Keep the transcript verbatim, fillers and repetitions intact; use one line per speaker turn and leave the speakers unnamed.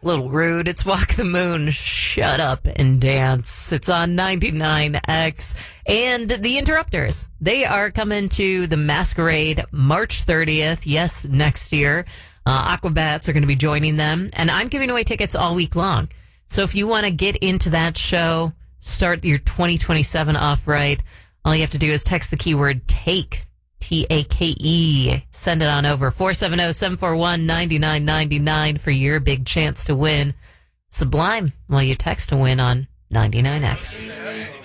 Little rude. It's Walk the Moon. Shut up and dance. It's on ninety-nine X. And the Interrupters. They are coming to the Masquerade March thirtieth. Yes, next year. Uh, Aquabats are going to be joining them. And I'm giving away tickets all week long. So if you want to get into that show, start your twenty twenty-seven off right, all you have to do is text the keyword TAKE. T A K E. Send it on over. four seven zero, seven four one, nine nine nine nine for your big chance to win. Sublime while you text to win on ninety-nine X.